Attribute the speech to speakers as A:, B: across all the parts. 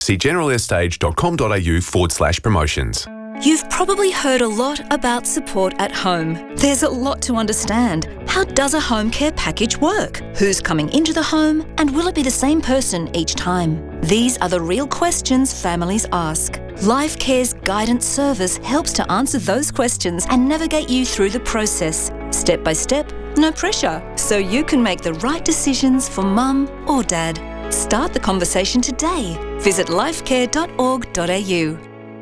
A: See generalistage.com.au/promotions.
B: You've probably heard a lot about support at home. There's a lot to understand. How does a home care package work? Who's coming into the home? And will it be the same person each time? These are the real questions families ask. Life Care's guidance service helps to answer those questions and navigate you through the process, step by step, no pressure, so you can make the right decisions for mum or dad. Start the conversation today. Visit lifecare.org.au.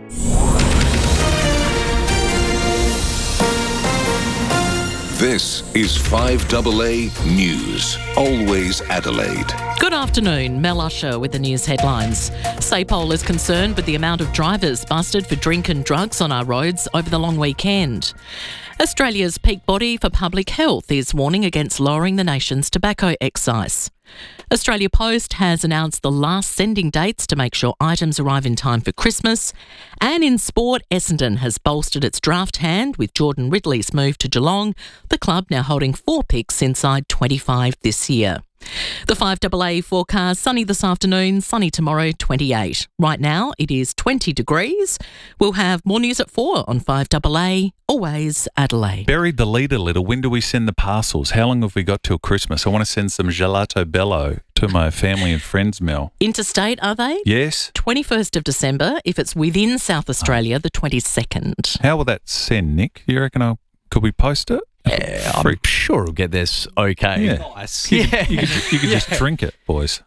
C: This is 5AA News, always Adelaide.
D: Good afternoon, Mel Usher with the news headlines. SAPOL is concerned with the amount of drivers busted for drink and drugs on our roads over the long weekend. Australia's peak body for public health is warning against lowering the nation's tobacco excise. Australia Post has announced the last sending dates to make sure items arrive in time for Christmas. And in sport, Essendon has bolstered its draft hand with Jordan Ridley's move to Geelong, the club now holding 4 picks inside 25 this year. The 5AA forecast: sunny this afternoon, sunny tomorrow, 28. Right now it is 20 degrees. We'll have more news at 4 on 5AA, always Adelaide.
E: Buried the lead a little. When do we send the parcels? How long have we got till Christmas? I want to send some gelato bello to my family and friends, Mel.
D: Interstate, are they?
E: Yes.
D: 21st of December, if it's within South Australia, the 22nd.
E: How will that send, Nick? You reckon could we post it?
F: Yeah, I'm sure it'll get this okay.
E: Yeah.
F: Nice.
E: You could just drink it, boys.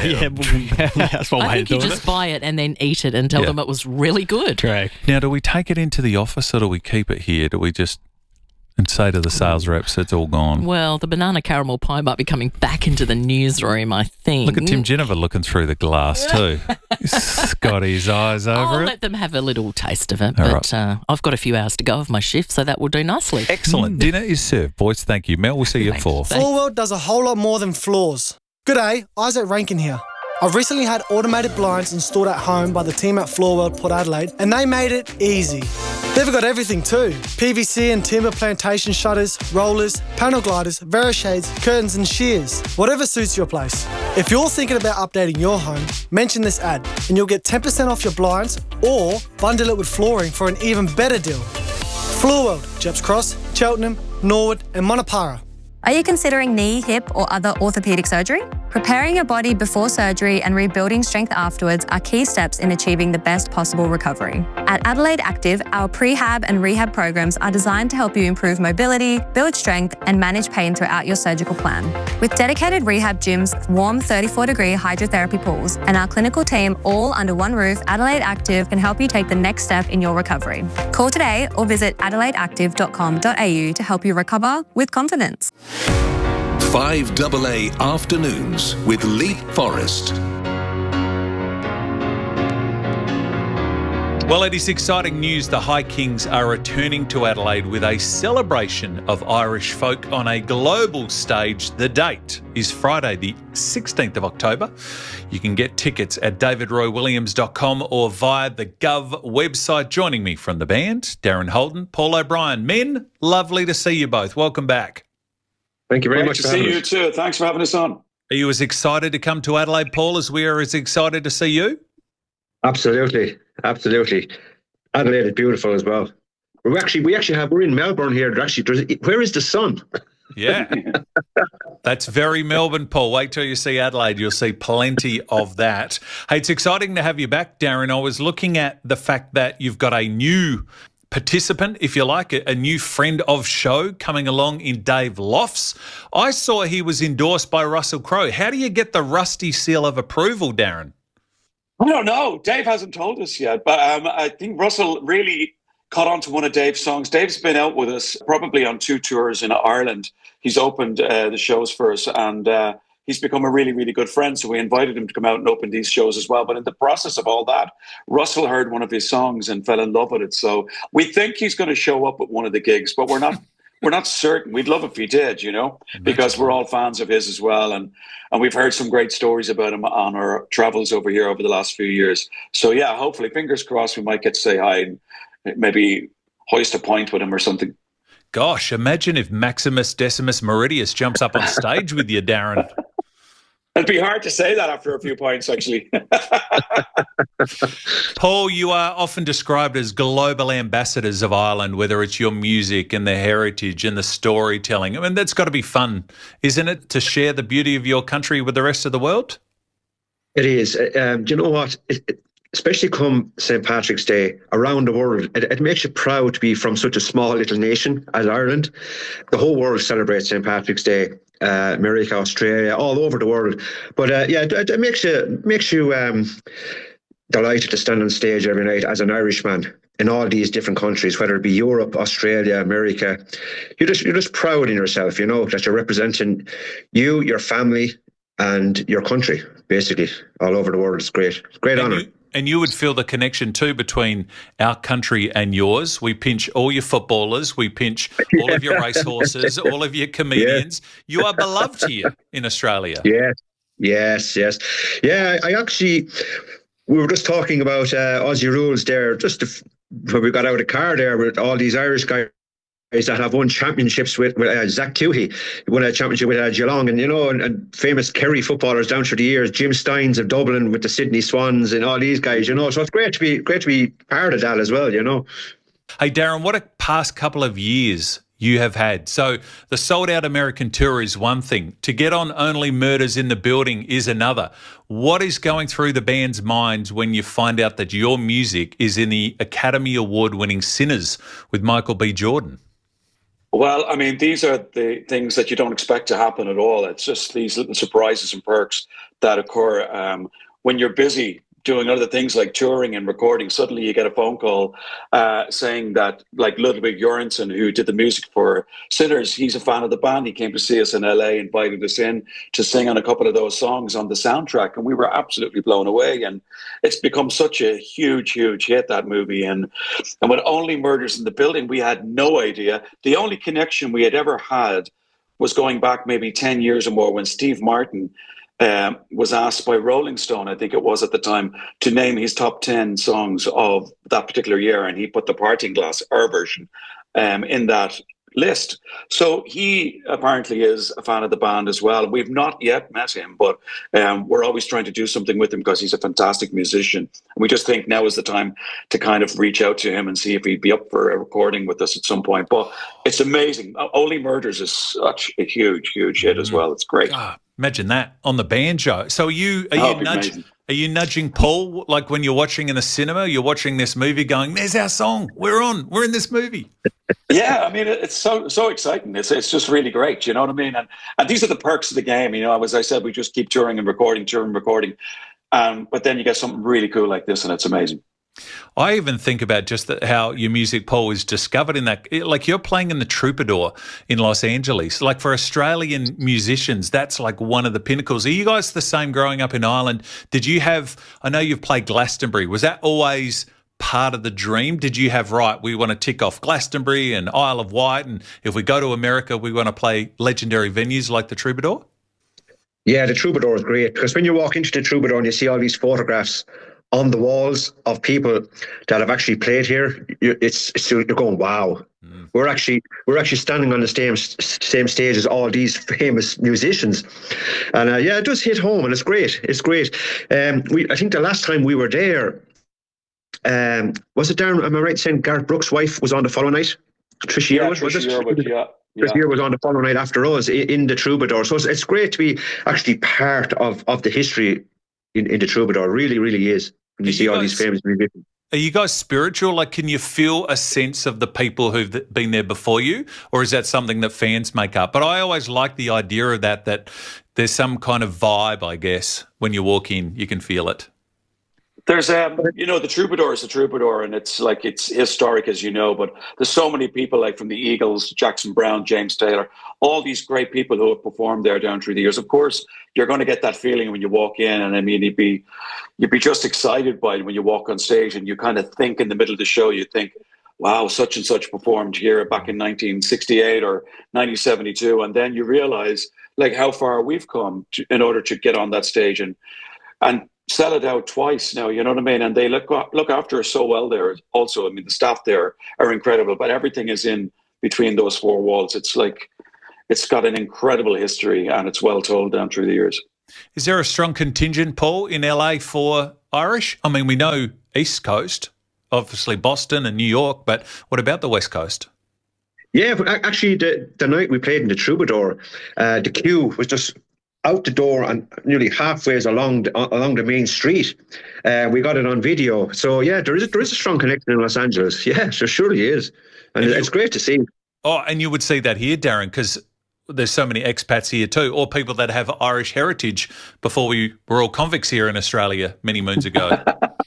F: That's one
D: I
F: way
D: think
F: to
D: you
F: do
D: just
F: it.
D: buy it and then eat it and tell them it was really good.
F: Correct.
E: Now, do we take it into the office or do we keep it here? Do we just and say to the sales reps it's all gone?
D: Well, the banana caramel pie might be coming back into the newsroom, I think.
E: Look at Tim Jennifer looking through the glass too. He's got his eyes over
D: I'll
E: it.
D: let them have a little taste of it,
E: All
D: but I've got a few hours to go of my shift, so that will do nicely.
E: Excellent. Dinner is served, boys. Thank you. Mel, we'll see you at 4.
G: Floor World does a whole lot more than floors. G'day, Isaac Rankin here. I've recently had automated blinds installed at home by the team at Floor World Port Adelaide, and they made it easy. They've got everything too. PVC and timber plantation shutters, rollers, panel gliders, Verishades, curtains and shears. Whatever suits your place. If you're thinking about updating your home, mention this ad and you'll get 10% off your blinds or bundle it with flooring for an even better deal. Floor World, Jeps Cross, Cheltenham, Norwood and Monopara.
H: Are you considering knee, hip or other orthopaedic surgery? Preparing your body before surgery and rebuilding strength afterwards are key steps in achieving the best possible recovery. At Adelaide Active, our prehab and rehab programs are designed to help you improve mobility, build strength and manage pain throughout your surgical plan. With dedicated rehab gyms, warm 34-degree hydrotherapy pools and our clinical team all under one roof, Adelaide Active can help you take the next step in your recovery. Call today or visit adelaideactive.com.au to help you recover with confidence.
C: 5AA Afternoons with Leap Forest.
E: Well, it is exciting news. The High Kings are returning to Adelaide with a celebration of Irish folk on a global stage. The date is Friday, the 16th of October. You can get tickets at davidroywilliams.com or via the Gov website. Joining me from the band, Darren Holden, Paul O'Brien. Men, lovely to see you both. Welcome back.
I: Thank you very much
J: to see you too. Thanks for having us on.
E: Are you as excited to come to Adelaide, Paul, as we are as excited to see you?
I: Absolutely. Adelaide is beautiful as well. We're in Melbourne here. Where is the sun?
E: Yeah. That's very Melbourne, Paul. Wait till you see Adelaide. You'll see plenty of that. Hey, it's exciting to have you back, Darren. I was looking at the fact that you've got a new participant, if you like, a new friend of show coming along in Dave Lofts. I saw he was endorsed by Russell Crowe. How do you get the rusty seal of approval, Darren?
J: I don't know. Dave hasn't told us yet, but I think Russell really caught on to one of Dave's songs. Dave's been out with us probably on 2 tours in Ireland. He's opened the shows for us and he's become a really, really good friend. So we invited him to come out and open these shows as well. But in the process of all that, Russell heard one of his songs and fell in love with it. So we think he's going to show up at one of the gigs, but we're not certain. We'd love if he did, because we're all fans of his as well. And we've heard some great stories about him on our travels over here over the last few years. So yeah, hopefully, fingers crossed, we might get to say hi and maybe hoist a point with him or something.
E: Gosh, imagine if Maximus Decimus Meridius jumps up on stage with you, Darren.
J: It'd be hard to say that after a few points, actually.
E: Paul, you are often described as global ambassadors of Ireland, whether it's your music and the heritage and the storytelling. I mean, that's got to be fun, isn't it, to share the beauty of your country with the rest of the world?
I: It is. Do you know what? Especially come St. Patrick's Day, around the world, it makes you proud to be from such a small little nation as Ireland. The whole world celebrates St. Patrick's Day, America, Australia, all over the world. But it makes you delighted to stand on stage every night as an Irishman in all these different countries, whether it be Europe, Australia, America. You're just proud in yourself, you know, that you're representing you, your family, and your country, basically, all over the world. It's great. It's a great honour.
E: And you would feel the connection too between our country and yours. We pinch all your footballers, we pinch all of your racehorses, all of your comedians. Yeah. You are beloved here in Australia.
I: Yes. Yeah, we were just talking about Aussie Rules there, when we got out of the car there with all these Irish guys that have won championships with Zach Toohey. He won a championship with Geelong, and you know, and famous Kerry footballers down through the years, Jim Steins of Dublin with the Sydney Swans and all these guys, you know. So it's great to be part of that as well, you know.
E: Hey Darren, what a past couple of years you have had. So the sold out American tour is one thing. To get on Only Murders in the Building is another. What is going through the band's minds when you find out that your music is in the Academy Award winning Sinners with Michael B. Jordan?
J: Well, I mean, these are the things that you don't expect to happen at all. It's just these little surprises and perks that occur when you're busy doing other things like touring and recording. Suddenly you get a phone call saying that, like Ludwig Göransson, who did the music for Sinners, he's a fan of the band. He came to see us in LA, invited us in to sing on a couple of those songs on the soundtrack, and we were absolutely blown away. And it's become such a huge hit, that movie. And with Only Murders in the Building, we had no idea. The only connection we had ever had was going back maybe 10 years or more when Steve Martin was asked by Rolling Stone, I think it was at the time, to name his top 10 songs of that particular year. And he put the Parting Glass, our version, in that list. So he apparently is a fan of the band as well. We've not yet met him, but we're always trying to do something with him because he's a fantastic musician. And we just think now is the time to kind of reach out to him and see if he'd be up for a recording with us at some point. But it's amazing. Only Murders is such a huge hit as well. It's great.
E: God, imagine that on the banjo. So are you nudging Paul, like when you're watching in the cinema, you're watching this movie going, there's our song, we're in this movie?
J: Yeah, I mean, it's so exciting. It's just really great, you know what I mean? And these are the perks of the game, you know. As I said, we just keep touring and recording. But then you get something really cool like this, and it's amazing.
E: I even think about just how your music, Paul, is discovered in that. Like you're playing in the Troubadour in Los Angeles. Like for Australian musicians, that's like one of the pinnacles. Are you guys the same growing up in Ireland? I know you've played Glastonbury. Was that always part of the dream? Did you have, we want to tick off Glastonbury and Isle of Wight, and if we go to America, we want to play legendary venues like the Troubadour?
I: Yeah, the Troubadour is great because when you walk into the Troubadour and you see all these photographs on the walls of people that have actually played here, you're going, wow. Mm. We're actually standing on the same stage as all these famous musicians, and it does hit home, and it's great. It's great. I think the last time we were there, was it Darren? Am I right saying Garth Brooks' wife was on the following night? Tricia Yearwood, was it? Tricia Yearwood was on the following night after us in the Troubadour. So it's great to be actually part of the history in the Troubadour. Really, really is. When you see all these famous musicians.
E: Are you guys spiritual? Like, can you feel a sense of the people who've been there before you, or is that something that fans make up? But I always like the idea of that there's some kind of vibe, I guess, when you walk in, you can feel it.
J: There's, the Troubadour is the Troubadour, and it's historic, as you know, but there's so many people, like from the Eagles, Jackson Browne, James Taylor, all these great people who have performed there down through the years. Of course, you're going to get that feeling when you walk in, and I mean, you'd be just excited by it when you walk on stage, and you kind of think in the middle of the show, you think, wow, such and such performed here back in 1968 or 1972, and then you realize like how far we've come in order to get on that stage and sell it out twice now, you know what I mean? And they look after us so well there also. I mean, the staff there are incredible, but everything is in between those four walls. It's like, it's got an incredible history, and it's well told down through the years.
E: Is there a strong contingent, Paul, in LA for Irish? I mean, we know East Coast, obviously Boston and New York, but what about the West Coast?
I: Yeah, but actually, the night we played in the Troubadour, the queue was just out the door and nearly halfway along the main street. We got it on video. So, yeah, there is a strong connection in Los Angeles. Yeah, there surely is. And it's great to see.
E: Oh, and you would see that here, Darren, because there's so many expats here too, or people that have Irish heritage before we were all convicts here in Australia many moons ago.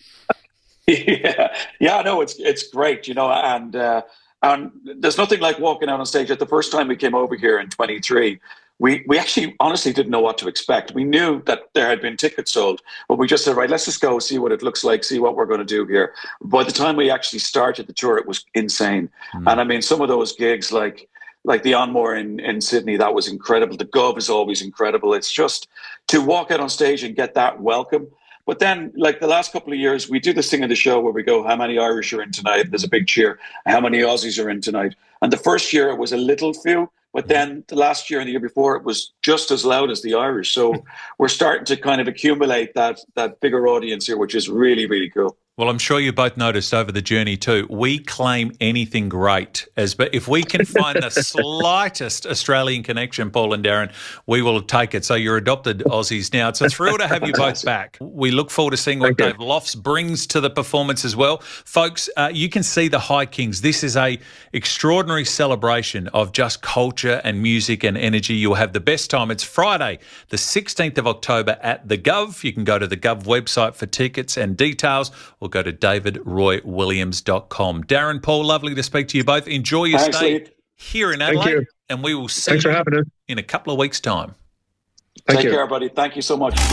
J: Yeah, no, it's great, and there's nothing like walking out on stage. At the first time we came over here in 23, we actually honestly didn't know what to expect. We knew that there had been tickets sold, but we just said, right, let's just go see what it looks like, see what we're going to do here. By the time we actually started the tour, it was insane. And I mean, some of those gigs like the Onmore in Sydney, that was incredible. The Gov is always incredible. It's just to walk out on stage and get that welcome. But then, like the last couple of years, we do this thing in the show where we go, how many Irish are in tonight? There's a big cheer. How many Aussies are in tonight? And the first year it was a little few, but then the last year and the year before, it was just as loud as the Irish. So we're starting to kind of accumulate that bigger audience here, which is really, really cool.
E: Well, I'm sure you both noticed over the journey too, we claim anything great. But if we can find the slightest Australian connection, Paul and Darren, we will take it. So you're adopted Aussies now. It's a thrill to have you both back. We look forward to seeing what Dave Lofts brings to the performance as well. Folks, you can see the High Kings. This is a extraordinary celebration of just culture and music and energy. You'll have the best time. It's Friday, the 16th of October at the Gov. You can go to the Gov website for tickets and details, or go to davidroywilliams.com. Darren, Paul, lovely to speak to you both. Enjoy your stay here in Adelaide, and we will see you in a couple of weeks' time.
J: Take care, buddy. Thank you so much.